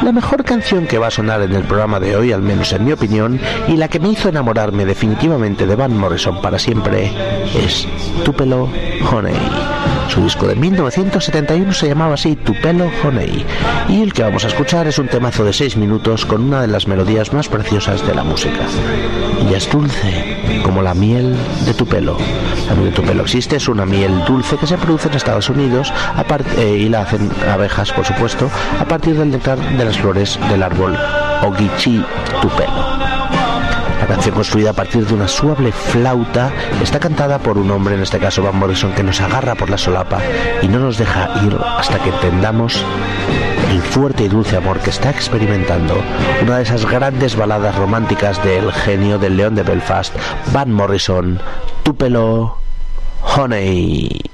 La mejor canción que va a sonar en el programa de hoy, al menos en mi opinión, y la que me hizo enamorarme definitivamente de Van Morrison para siempre, es Tupelo Honey. Su disco de 1971 se llamaba así, Tupelo Honey, y el que vamos a escuchar es un temazo de 6 minutos con una de las melodías más preciosas de la música. Ella es dulce, como la miel de tu pelo. La miel de tu pelo existe, es una miel dulce que se produce en Estados Unidos y la hacen abejas, por supuesto, a partir del néctar de las flores del árbol Ogeechee tupelo. La canción, construida a partir de una suave flauta, está cantada por un hombre, en este caso Van Morrison, que nos agarra por la solapa y no nos deja ir hasta que entendamos el fuerte y dulce amor que está experimentando, una de esas grandes baladas románticas del genio del León de Belfast, Van Morrison, Tupelo Honey.